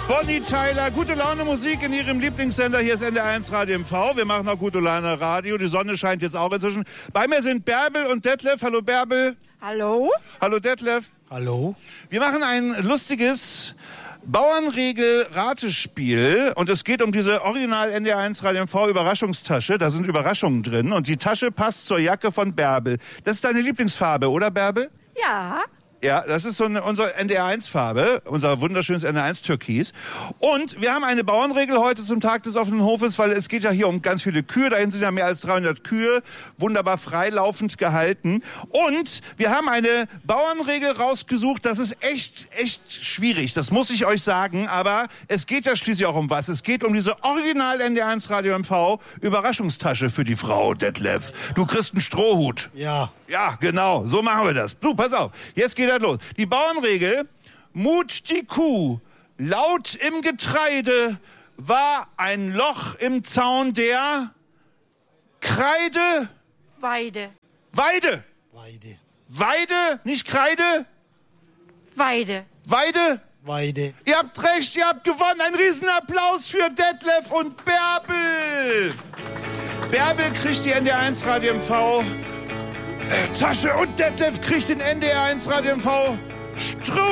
Bonnie Tyler, gute Laune Musik in ihrem Lieblingssender. Hier ist NDR1 Radio MV. Wir machen auch gute Laune Radio. Die Sonne scheint jetzt auch inzwischen. Bei mir sind Bärbel und Detlef. Hallo Bärbel. Hallo. Hallo Detlef. Hallo. Wir machen ein lustiges Bauernregel-Ratespiel und es geht um diese Original NDR1 Radio MV Überraschungstasche. Da sind Überraschungen drin und die Tasche passt zur Jacke von Bärbel. Das ist deine Lieblingsfarbe, oder Bärbel? Ja. Ja, das ist so unsere NDR1-Farbe, unser wunderschönes NDR1-Türkis. Und wir haben eine Bauernregel heute zum Tag des offenen Hofes, weil es geht ja hier um ganz viele Kühe. Dahin sind ja mehr als 300 Kühe, wunderbar freilaufend gehalten. Und wir haben eine Bauernregel rausgesucht, das ist echt schwierig, das muss ich euch sagen. Aber es geht ja schließlich auch um was. Es geht um diese Original NDR1 Radio MV Überraschungstasche für die Frau, Detlef. Du kriegst einen Strohhut. Ja. Ja, genau, so machen wir das. Du, pass auf, jetzt geht das los. Die Bauernregel, Mut die Kuh, laut im Getreide, war ein Loch im Zaun der Kreide. Weide. Weide. Weide. Weide, nicht Kreide. Weide. Weide. Weide. Ihr habt recht, ihr habt gewonnen. Ein Riesenapplaus für Detlef und Bärbel. Bärbel kriegt die NDR1 Radio MV Tasche und Detlef kriegt den NDR1 Radio MV Strom.